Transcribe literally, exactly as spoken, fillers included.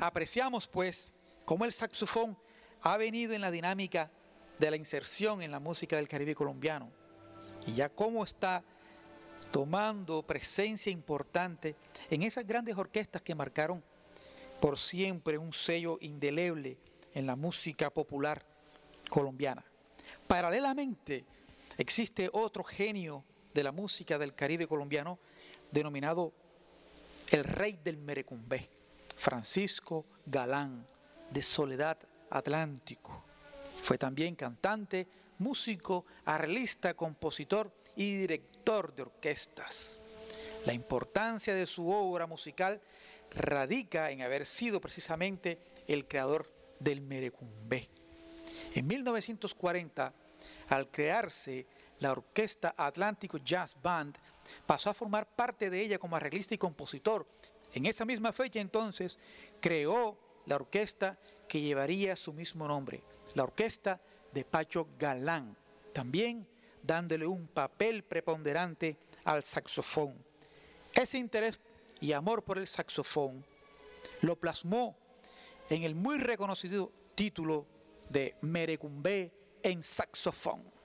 Apreciamos pues cómo el saxofón ha venido en la dinámica de la inserción en la música del Caribe colombiano y ya cómo está tomando presencia importante en esas grandes orquestas que marcaron por siempre un sello indeleble en la música popular colombiana. Paralelamente, existe otro genio de la música del Caribe colombiano denominado el rey del merecumbé, Francisco Galán, de Soledad Atlántico. Fue también cantante, músico, arreglista, compositor y director de orquestas. La importancia de su obra musical radica en haber sido precisamente el creador del merecumbé. En mil novecientos cuarenta, al crearse la Orquesta Atlántico Jazz Band, pasó a formar parte de ella como arreglista y compositor. En esa misma fecha entonces creó la orquesta que llevaría su mismo nombre, la Orquesta de Pacho Galán, también dándole un papel preponderante al saxofón. Ese interés y amor por el saxofón lo plasmó en el muy reconocido título de Merecumbé en saxofón.